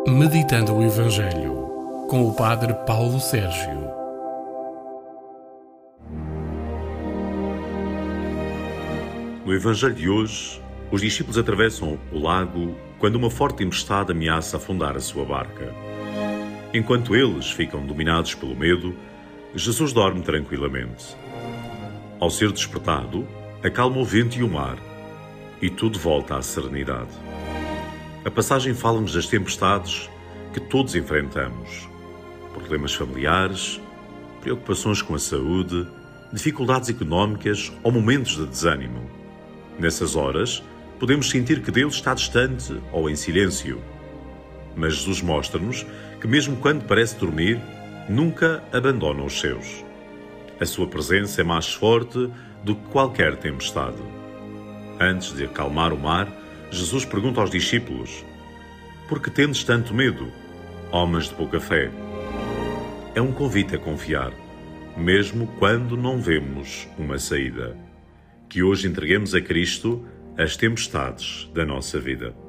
Meditando o Evangelho, com o Padre Paulo Sérgio. No Evangelho de hoje, os discípulos atravessam o lago quando uma forte tempestade ameaça afundar a sua barca. Enquanto eles ficam dominados pelo medo, Jesus dorme tranquilamente. Ao ser despertado, acalma o vento e o mar, e tudo volta à serenidade. A passagem fala-nos das tempestades que todos enfrentamos. Problemas familiares, preocupações com a saúde, dificuldades económicas ou momentos de desânimo. Nessas horas, podemos sentir que Deus está distante ou em silêncio. Mas Jesus mostra-nos que mesmo quando parece dormir, nunca abandona os seus. A sua presença é mais forte do que qualquer tempestade. Antes de acalmar o mar, Jesus pergunta aos discípulos: "Por que tendes tanto medo, homens de pouca fé?" É um convite a confiar, mesmo quando não vemos uma saída. Que hoje entreguemos a Cristo as tempestades da nossa vida.